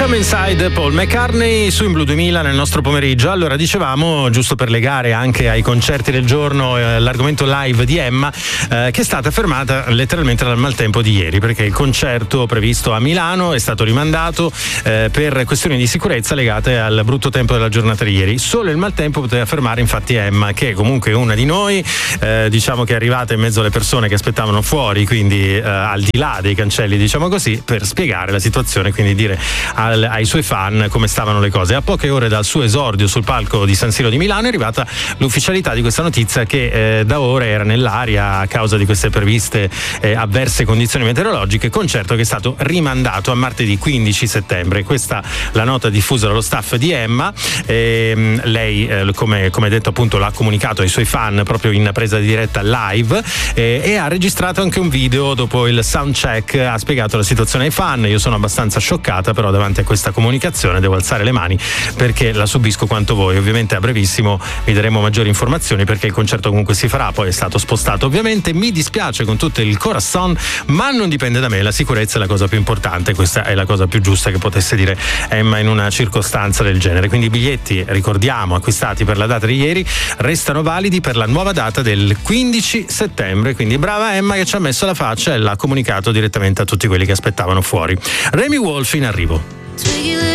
Come Inside, Paul McCartney su In Blue 2000 nel nostro pomeriggio. Allora, dicevamo, giusto per legare anche ai concerti del giorno l'argomento live di Emma, che è stata fermata letteralmente dal maltempo di ieri, perché il concerto previsto a Milano è stato rimandato per questioni di sicurezza legate al brutto tempo della giornata di ieri. Solo il maltempo poteva fermare infatti Emma, che è comunque una di noi, diciamo che è arrivata in mezzo alle persone che aspettavano fuori, quindi al di là dei cancelli, diciamo così, per spiegare la situazione, quindi dire ai suoi fan come stavano le cose. A poche ore dal suo esordio sul palco di San Siro di Milano è arrivata l'ufficialità di questa notizia, che da ora era nell'aria a causa di queste previste avverse condizioni meteorologiche, concerto che è stato rimandato a martedì 15 settembre. Questa la nota diffusa dallo staff di Emma. Lei come detto appunto l'ha comunicato ai suoi fan proprio in presa di diretta live, e ha registrato anche un video dopo il soundcheck. Ha spiegato la situazione ai fan. Io sono abbastanza scioccata, però davanti a questa comunicazione devo alzare le mani perché la subisco quanto voi. Ovviamente a brevissimo vi daremo maggiori informazioni, perché il concerto comunque si farà, poi è stato spostato ovviamente. Mi dispiace con tutto il corazon, ma non dipende da me, la sicurezza è la cosa più importante, questa è la cosa più giusta che potesse dire Emma in una circostanza del genere. Quindi i biglietti, ricordiamo, acquistati per la data di ieri, restano validi per la nuova data del 15 settembre, quindi brava Emma che ci ha messo la faccia e l'ha comunicato direttamente a tutti quelli che aspettavano fuori. Remy Wolf in arrivo.